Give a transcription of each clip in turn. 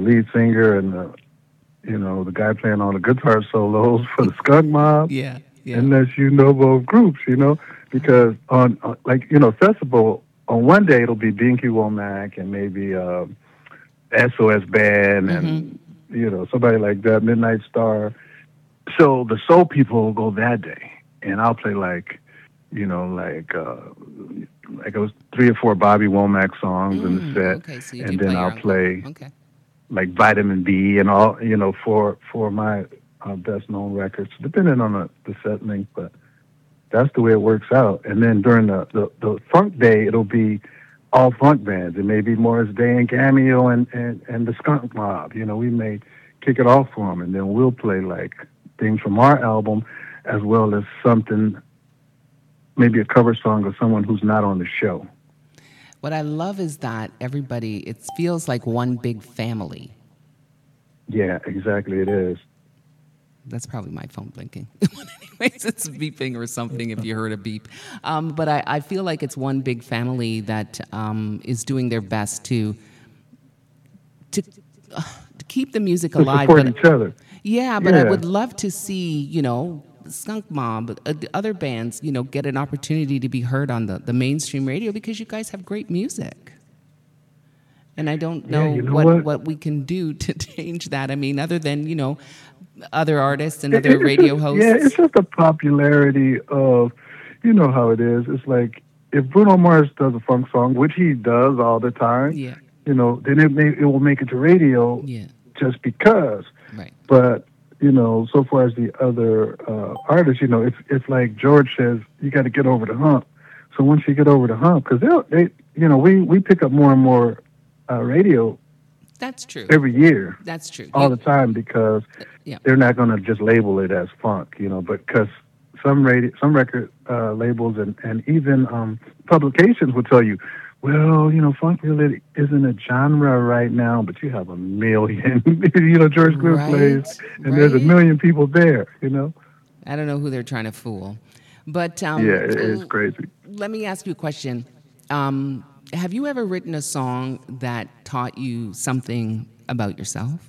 lead singer and the guy playing all the guitar solos for the Skunk Mob, Yeah, yeah. unless you know both groups, because on Festival, on one day it'll be Binky Womack and maybe SOS Band Mm-hmm. and somebody like that, Midnight Star. So the soul people will go that day, and I'll play like it was 3 or 4 Bobby Womack songs in the set, Okay, so you do and then play your I'll uncle. play Okay. like Vitamin B and all, for my best known records, depending on the set length. But that's the way it works out. And then during the funk day, it'll be all funk bands. It may be Morris Day and Cameo and the Skunk Mob. We may kick it off for them, and then we'll play like things from our album, as well as something, maybe a cover song of someone who's not on the show. What I love is that everybody, it feels like one big family. Yeah, exactly. It is. That's probably my phone blinking. Anyways, it's beeping or something if you heard a beep. But I feel like it's one big family that is doing their best to, to keep the music To alive. support But each other. yeah, but I Yeah. would love to see, Skunk Mob, the other bands, get an opportunity to be heard on the mainstream radio because you guys have great music. And I don't Yeah, know you know what we can do to change that. I mean, other than, other artists and It- other it's radio just, hosts. yeah, it's just the popularity of, you know how it is. It's like if Bruno Mars does a funk song, which he does all the time, Yeah, then it will make it to radio yeah, just because. right. But so far as the other artists, it's like George says, you got to get over the hump. So once you get over the hump, because we pick up more and more radio That's true. every year, That's true. all the time, because Yeah. they're not going to just label it as funk, but because some record labels and even publications will tell you, well, funk really isn't a genre right now, but you have a million, George Clinton Right, plays, and there's a right. million people there, I don't know who they're trying to fool. But Yeah, it is crazy. let me ask you a question. Have you ever written a song that taught you something about yourself?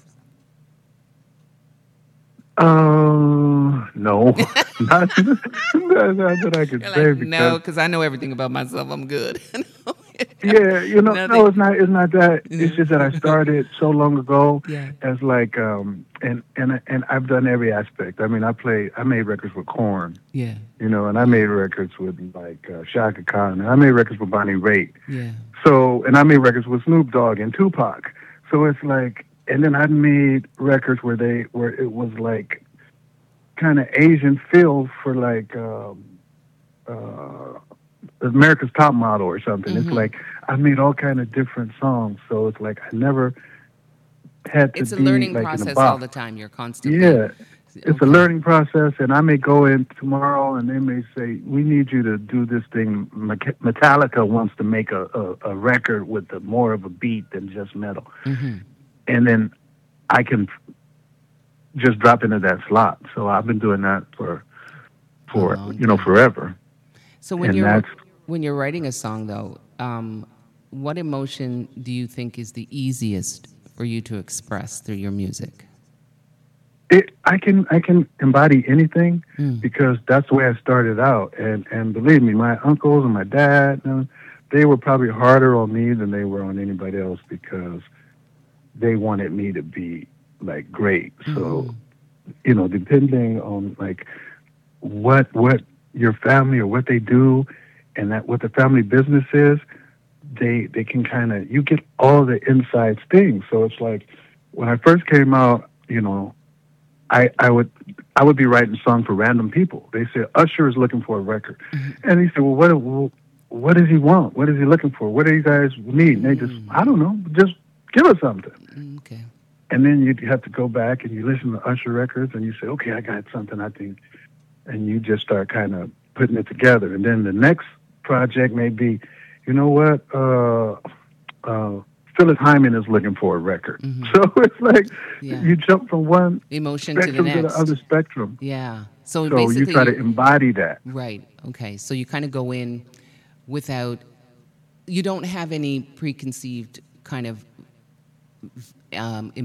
No, not that I could You're say, like, no, because because I know everything about myself. I'm good. yeah, Nothing. no, it's not that. It's just that I started so long ago Yeah. as like, and I've done every aspect. I mean, I made records with Korn, Yeah, and I made records with like Shaka Khan, and I made records with Bonnie Raitt. yeah. So, and I made records with Snoop Dogg and Tupac. So it's like, and then I made records where it was like kind of Asian feel for like America's Top Model or something. It's like I made all kind of different songs. So it's like I never had to It's a be learning like in a process all box. the time. You're constantly. Yeah. It's a Okay. learning process, and I may go in tomorrow, and they may say, "We need you to do this thing." Metallica wants to make a record with more of a beat than just metal, Mm-hmm. and then I can just drop into that slot. So I've been doing that for long time. forever, So when and you're that's writing a song, though, what emotion do you think is the easiest for you to express through your music? I can embody anything Mm. because that's the way I started out, and believe me, my uncles and my dad, they were probably harder on me than they were on anybody else because they wanted me to be like great. So, depending on like what your family or what they do, and that what the family business is, they can kind of, you get all the inside things. So it's like when I first came out, I would be writing songs for random people. They said Usher is looking for a record, and he said, "Well, what does he want? What is he looking for? What do you guys need?" And they just, I don't know, just give us something. Okay. And then you have to go back and you listen to Usher records, and you say, "Okay, I got something, I think," and you just start kind of putting it together. And then the next project may be, you know what? Phyllis Hyman is looking for a record. So it's like Yeah. you jump from one Emotion to the spectrum to the next. other spectrum. Yeah. So So basically, you try to embody that. right. Okay. So you kind of go in without, you don't have any preconceived kind of